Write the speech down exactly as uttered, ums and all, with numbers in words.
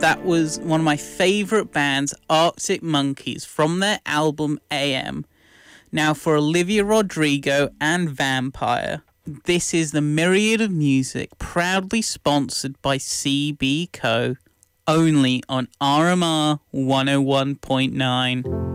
That was one of my favourite bands, Arctic Monkeys, from their album A M. Now for Olivia Rodrigo and Vampire, this is the Myriad of Music, proudly sponsored by C B Co, only on R M R one oh one point nine.